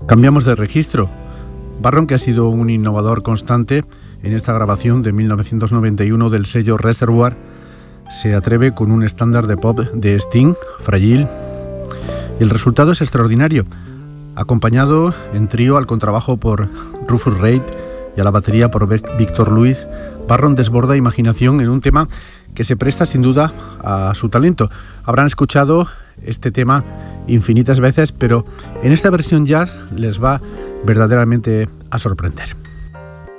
Cambiamos de registro. Barron, que ha sido un innovador constante en esta grabación de 1991 del sello Reservoir, se atreve con un estándar de pop de Sting, Fragile. El resultado es extraordinario, acompañado en trío al contrabajo por Rufus Reid y a la batería por Victor Lewis. Barron desborda imaginación en un tema que se presta sin duda a su talento. Habrán escuchado este tema infinitas veces, pero en esta versión jazz les va verdaderamente a sorprender.